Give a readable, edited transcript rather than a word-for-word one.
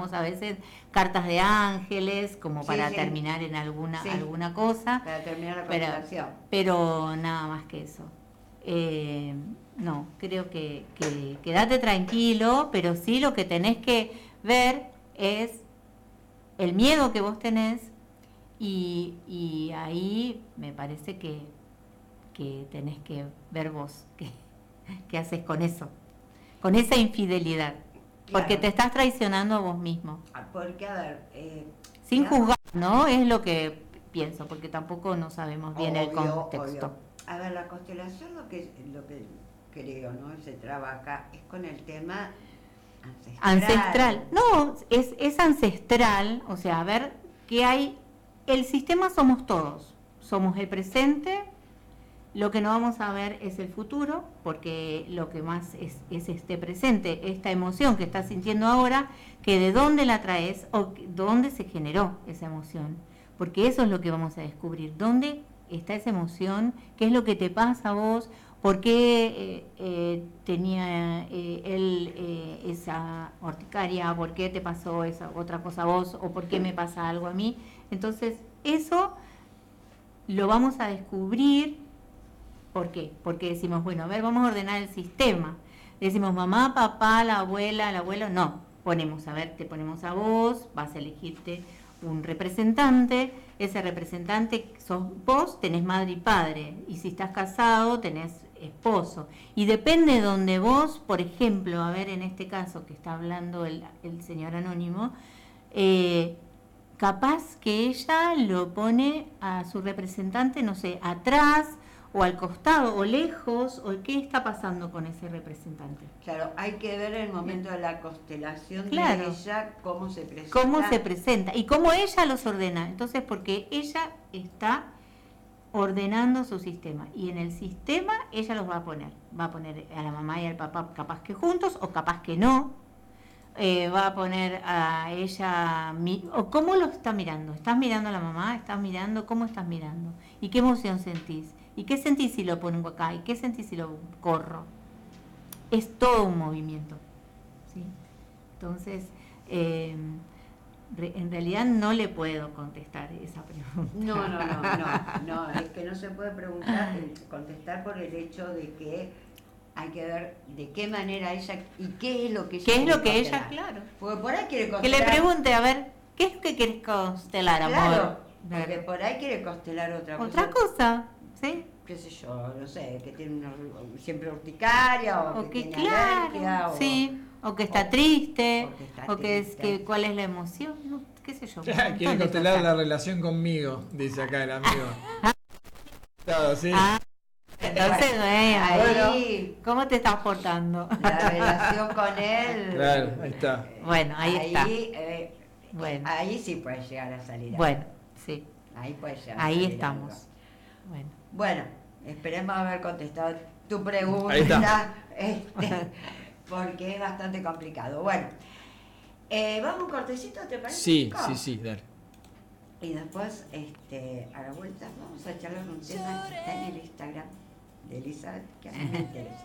usamos a veces cartas de ángeles como para sí. terminar en alguna cosa. Para terminar la conversación. Pero nada más que eso. No, creo que quédate tranquilo, pero sí lo que tenés que ver es el miedo que vos tenés y ahí me parece que tenés que ver vos qué haces con eso, con esa infidelidad, porque Claro. te estás traicionando a vos mismo. Porque, a ver... Sin digamos, juzgar, ¿no? Es lo que pienso, porque tampoco no sabemos bien el contexto. obvio. A ver, la constelación lo que creo, ¿no? Se trabaja es con el tema Ancestral. No, es ancestral, o sea, a ver qué hay. El sistema somos todos, somos el presente, lo que no vamos a ver es el futuro, porque lo que más es este presente, esta emoción que estás sintiendo ahora, que de dónde la traes o dónde se generó esa emoción, porque eso es lo que vamos a descubrir, dónde está esa emoción, qué es lo que te pasa a vos, por qué tenía él esa horticaria, por qué te pasó esa otra cosa a vos, o por qué me pasa algo a mí. Entonces, eso lo vamos a descubrir. ¿Por qué? Porque decimos, bueno, a ver, vamos a ordenar el sistema. Decimos mamá, papá, la abuela, el abuelo. No, ponemos, a ver, te ponemos a vos, vas a elegirte un representante. Ese representante sos vos, tenés madre y padre. Y si estás casado, tenés esposo. Y depende de donde vos, por ejemplo, a ver, en este caso que está hablando el señor anónimo, capaz que ella lo pone a su representante, no sé, atrás o al costado o lejos, o qué está pasando con ese representante. Claro, hay que ver el momento de la constelación de ella, cómo se presenta. Cómo se presenta y cómo ella los ordena. Entonces, porque ella está ordenando su sistema y en el sistema ella los va a poner a la mamá y al papá capaz que juntos o capaz que no. Va a poner a ella, o cómo lo está mirando. ¿Estás mirando a la mamá? ¿Estás mirando? ¿Cómo estás mirando? ¿Y qué emoción sentís? ¿Y qué sentís si lo pongo acá? ¿Y qué sentís si lo corro? Es todo un movimiento, ¿sí? Entonces, en realidad no le puedo contestar esa pregunta. No, es que no se puede contestar por el hecho de que hay que ver de qué manera ella y qué es lo que ella ¿Qué es lo que constelar. ella, claro? Porque por ahí quiere constelar. Que le pregunte, a ver, ¿qué es que querés constelar, amor? Claro, porque por ahí quiere constelar otra cosa. ¿Otra cosa? ¿Sí? Qué sé yo, no sé, que tiene siempre urticaria o que tiene alergia. Sí, o que está triste, o que es que cuál es la emoción, no, qué sé yo. Quiere constelar la relación conmigo, dice acá el amigo. Claro, sí. Entonces, ahí, ¿cómo te estás portando? La relación con él. Claro, ahí está. Bueno, ahí está. Bueno. Ahí sí puede llegar a salir. Bueno, sí. Ahí puede llegar. Ahí estamos. Bueno, esperemos haber contestado tu pregunta. Ahí está. Porque es bastante complicado. Bueno, vamos un cortecito, ¿te parece? Sí, dale. Y después, a la vuelta, vamos a charlar un tema que está en el Instagram de Elizabeth, que a mí me interesa.